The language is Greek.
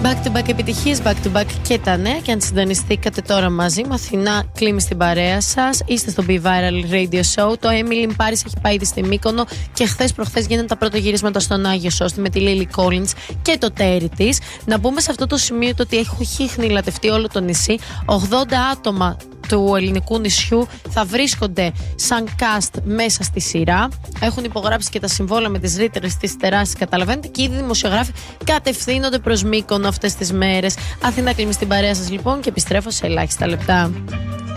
Back to back επιτυχίες, back to back και τα νέα. Και αν συντονιστήκατε τώρα μαζί μου, Αθηνά Κλίμη στην παρέα σας. Είστε στο Be Viral Radio Show. Το Emily in Paris έχει πάει ήδη στη Μύκονο και χθες-προχθές γίνανε τα πρώτα γυρίσματα στον Άγιο Σώστη με τη Lily Collins και το τέρι της. Να πούμε σε αυτό το σημείο το ότι έχει χνηλατευτεί όλο το νησί. 80 άτομα του ελληνικού νησιού θα βρίσκονται σαν cast μέσα στη σειρά. Έχουν υπογράψει και τα συμβόλαια με τις ρήτρες της τεράστιας, καταλαβαίνετε, και ήδη οι δημοσιογράφοι κατευθύνονται προς Μύκονο αυτές τις μέρες. Αθηνά Κλίμη στην παρέα σας λοιπόν και επιστρέφω σε ελάχιστα λεπτά.